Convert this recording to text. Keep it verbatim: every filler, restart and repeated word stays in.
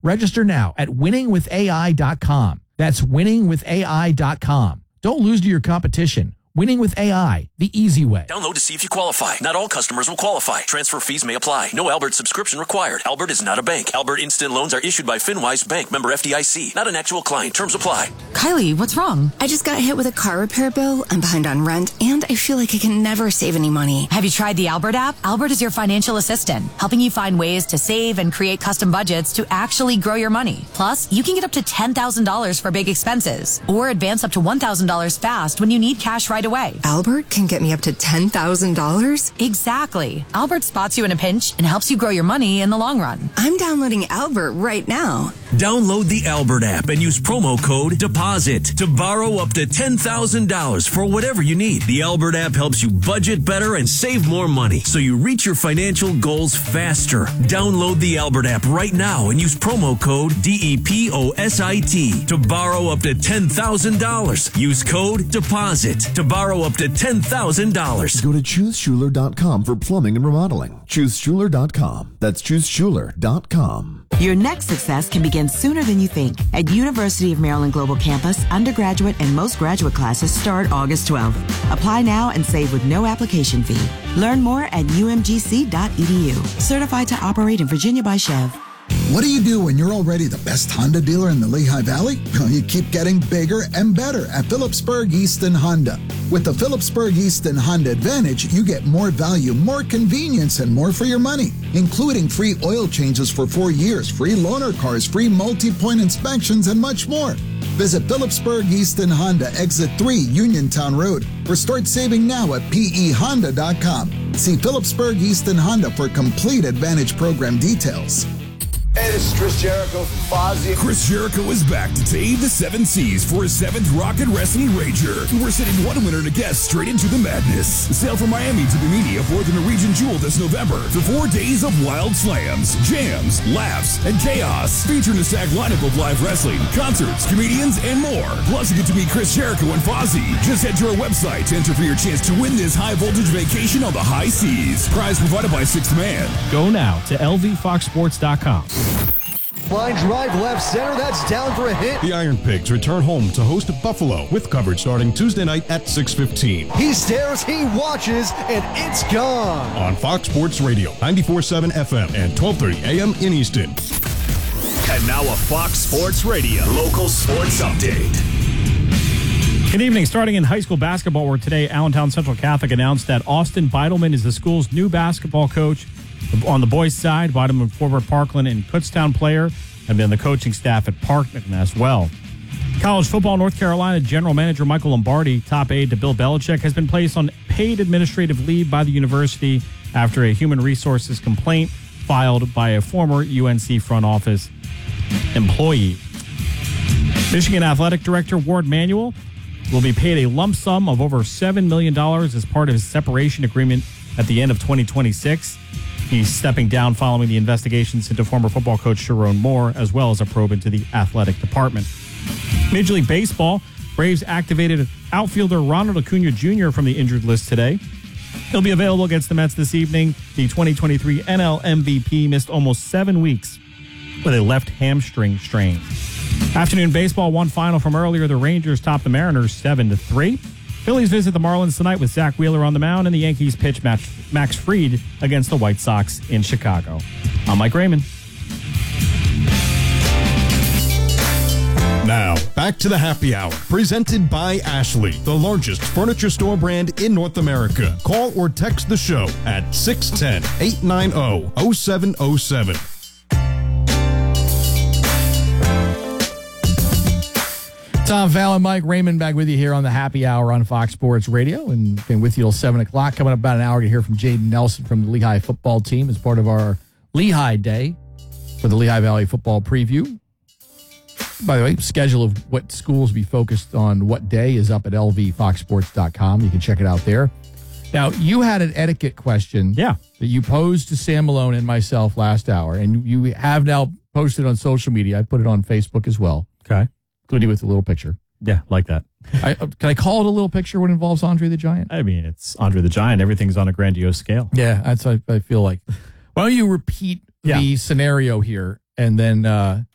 Register now at winning with A I dot com. That's winning with A I dot com. Don't lose to your competition. Winning with A I, the easy way. Download to see if you qualify. Not all customers will qualify. Transfer fees may apply. No Albert subscription required. Albert is not a bank. Albert Instant Loans are issued by FinWise Bank, member F D I C. Not an actual client. Terms apply. Kylie, what's wrong? I just got hit with a car repair bill. I'm behind on rent, and I feel like I can never save any money. Have you tried the Albert app? Albert is your financial assistant, helping you find ways to save and create custom budgets to actually grow your money. Plus, you can get up to ten thousand dollars for big expenses, or advance up to one thousand dollars fast when you need cash right away. Albert can get me up to ten thousand dollars? Exactly. Albert spots you in a pinch and helps you grow your money in the long run. I'm downloading Albert right now. Download the Albert app and use promo code DEPOSIT to borrow up to ten thousand dollars for whatever you need. The Albert app helps you budget better and save more money so you reach your financial goals faster. Download the Albert app right now and use promo code D E P O S I T to borrow up to ten thousand dollars. Use code DEPOSIT to borrow up to ten thousand dollars. Go to choose schuler dot com for plumbing and remodeling. choose schuler dot com. That's choose schuler dot com. Your next success can begin sooner than you think. At University of Maryland Global Campus, undergraduate and most graduate classes start August twelfth. Apply now and save with no application fee. Learn more at U M G C dot E D U. Certified to operate in Virginia by Chev. What do you do when you're already the best Honda dealer in the Lehigh Valley? Well, you keep getting bigger and better at Phillipsburg Easton Honda. With the Phillipsburg Easton Honda Advantage, you get more value, more convenience, and more for your money, including free oil changes for four years, free loaner cars, free multi-point inspections, and much more. Visit Phillipsburg Easton Honda, Exit three, Uniontown Road, or start saving now at P E honda dot com. See Phillipsburg Easton Honda for complete Advantage program details. Hey, this is Chris Jericho from Fozzy. Chris Jericho is back to tame the seven seas for his seventh Rocket Wrestling Rager. We're sending one winner to guest straight into the madness. Sail from Miami to Bimini aboard the Norwegian Jewel this November for four days of wild slams, jams, laughs, and chaos. Featuring a stacked lineup of live wrestling, concerts, comedians, and more. Plus, you get to meet Chris Jericho and Fozzy. Just head to our website to enter for your chance to win this high-voltage vacation on the high seas. Prize provided by Sixth Man. Go now to L V fox sports dot com. Line drive left center, that's down for a hit. The Iron Pigs return home to host Buffalo with coverage starting Tuesday night at six fifteen. He stares, he watches, and it's gone. On Fox Sports Radio, ninety-four point seven F M and twelve thirty A M in Easton. And now a Fox Sports Radio local sports update. Good evening. Starting in high school basketball, where today Allentown Central Catholic announced that Austin Beidelman is the school's new basketball coach. On the boys' side, Beidelman, former Parkland and Kutztown player, have been the coaching staff at Parkland as well. College football, North Carolina general manager Michael Lombardi, top aide to Bill Belichick, has been placed on paid administrative leave by the university after a human resources complaint filed by a former U N C front office employee. Michigan Athletic Director Ward Manuel will be paid a lump sum of over seven million dollars as part of his separation agreement at the end of twenty twenty-six. He's stepping down following the investigations into former football coach Sharon Moore, as well as a probe into the athletic department. Major League Baseball, Braves activated outfielder Ronald Acuna Junior from the injured list today. He'll be available against the Mets this evening. The twenty twenty-three N L M V P missed almost seven weeks with a left hamstring strain. Afternoon baseball, one final from earlier. The Rangers topped the Mariners seven to three. Phillies visit the Marlins tonight with Zach Wheeler on the mound, and the Yankees pitch match Max Fried against the White Sox in Chicago. I'm Mike Raymond. Now, back to the happy hour, presented by Ashley, the largest furniture store brand in North America. Call or text the show at six one zero, eight nine zero, zero seven zero seven. Tom Fallon, Mike Raymond back with you here on the happy hour on Fox Sports Radio, and been with you till seven o'clock. Coming up about an hour to hear from Jaden Nelson from the Lehigh football team as part of our Lehigh Day for the Lehigh Valley football preview. By the way, schedule of what schools be focused on what day is up at L V fox sports dot com. You can check it out there. Now, you had an etiquette question yeah. that you posed to Sam Malone and myself last hour, and you have now posted on social media. I put it on Facebook as well. Okay. Including with a little picture. Yeah, like that. I, can I call it a little picture when it involves Andre the Giant? I mean, it's Andre the Giant. Everything's on a grandiose scale. Yeah, that's what I feel like. Why don't you repeat yeah. the scenario here, and then uh,